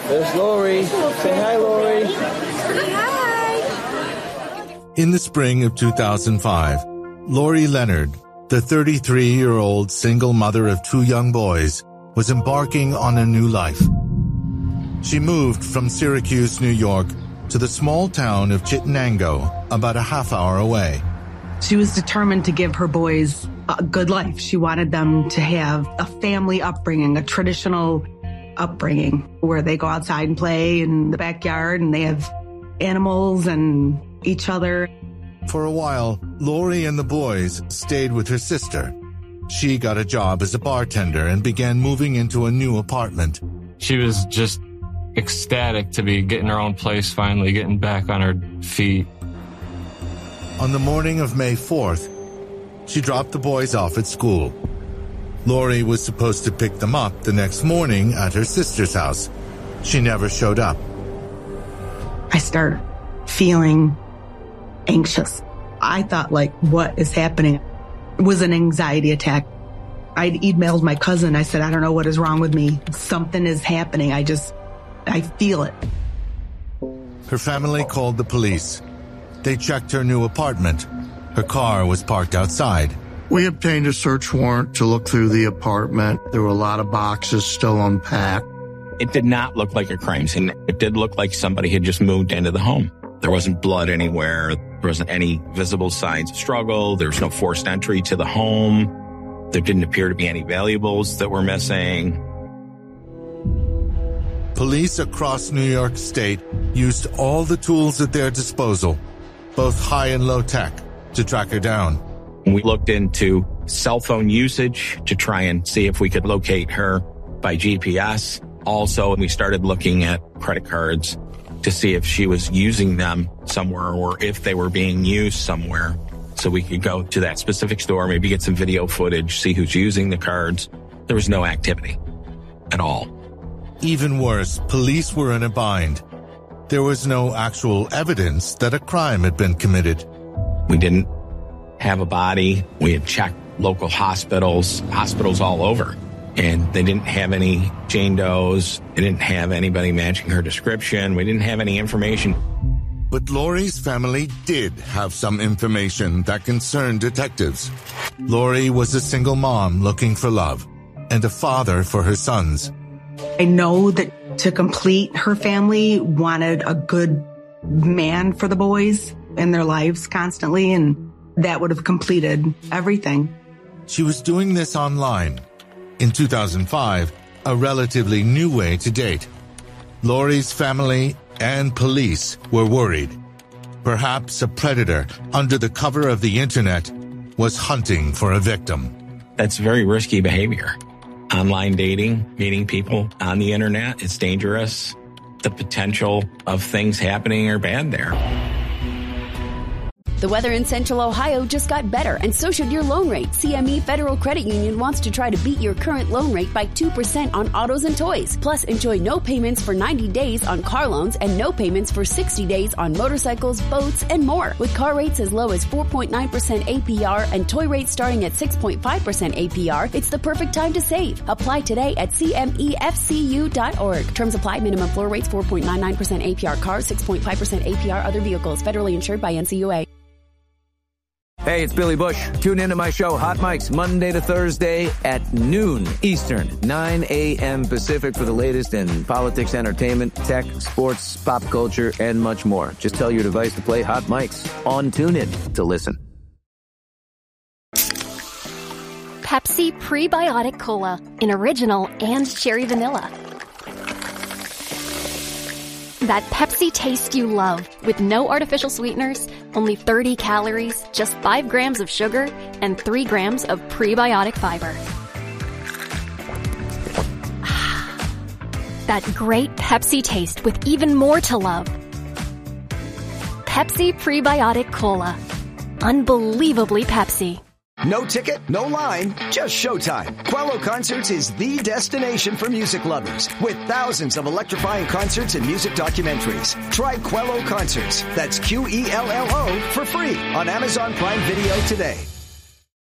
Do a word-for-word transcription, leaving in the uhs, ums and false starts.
There's Lori. Say hi, Lori. Hi. In the spring of two thousand five, Lori Leonard, the thirty-three-year-old single mother of two young boys, was embarking on a new life. She moved from Syracuse, New York, to the small town of Chittenango, about a half hour away. She was determined to give her boys a good life. She wanted them to have a family upbringing, a traditional upbringing, where they go outside and play in the backyard and they have animals and each other. For a while, Lori and the boys stayed with her sister. She got a job as a bartender and began moving into a new apartment. She was just ecstatic to be getting her own place, finally getting back on her feet. On the morning of May fourth, she dropped the boys off at school. Lori was supposed to pick them up the next morning at her sister's house. She never showed up. I started feeling anxious. I thought, like, what is happening? It was an anxiety attack. I emailed my cousin. I said, I don't know what is wrong with me. Something is happening. I just, I feel it. Her family called the police. They checked her new apartment. Her car was parked outside. We obtained a search warrant to look through the apartment. There were a lot of boxes still unpacked. It did not look like a crime scene. It did look like somebody had just moved into the home. There wasn't blood anywhere. There wasn't any visible signs of struggle. There was no forced entry to the home. There didn't appear to be any valuables that were missing. Police across New York State used all the tools at their disposal, both high and low tech, to track her down. We looked into cell phone usage to try and see if we could locate her by G P S. Also, we started looking at credit cards to see if she was using them somewhere or if they were being used somewhere. So we could go to that specific store, maybe get some video footage, see who's using the cards. There was no activity at all. Even worse, police were in a bind. There was no actual evidence that a crime had been committed. We didn't have a body. We had checked local hospitals, hospitals all over, and they didn't have any Jane Does. They didn't have anybody matching her description. We didn't have any information. But Lori's family did have some information that concerned detectives. Lori was a single mom looking for love and a father for her sons. I know that to complete, her family wanted a good man for the boys in their lives constantly, and that would have completed everything. She was doing this online. In two thousand five, a relatively new way to date. Lori's family and police were worried. Perhaps a predator under the cover of the internet was hunting for a victim. That's very risky behavior. Online dating, meeting people on the internet, it's dangerous. The potential of things happening are bad there. The weather in Central Ohio just got better, and so should your loan rate. C M E Federal Credit Union wants to try to beat your current loan rate by two percent on autos and toys. Plus, enjoy no payments for ninety days on car loans and no payments for sixty days on motorcycles, boats, and more. With car rates as low as four point nine percent A P R and toy rates starting at six point five percent A P R, it's the perfect time to save. Apply today at C M E F C U dot org. Terms apply. Minimum floor rates four point nine nine percent A P R cars, six point five percent A P R other vehicles. Federally insured by N C U A. Hey, it's Billy Bush. Tune into my show, Hot Mics, Monday to Thursday at noon Eastern, nine a.m. Pacific for the latest in politics, entertainment, tech, sports, pop culture, and much more. Just tell your device to play Hot Mics on TuneIn to listen. Pepsi Prebiotic Cola in original and cherry vanilla. That Pepsi taste you love, with no artificial sweeteners, only thirty calories, just five grams of sugar, and three grams of prebiotic fiber. That great Pepsi taste with even more to love. Pepsi Prebiotic Cola. Unbelievably Pepsi. No ticket, no line, just showtime. Quello Concerts is the destination for music lovers, with thousands of electrifying concerts and music documentaries. Try Quello Concerts, that's Q E L L O, for free on Amazon Prime Video today.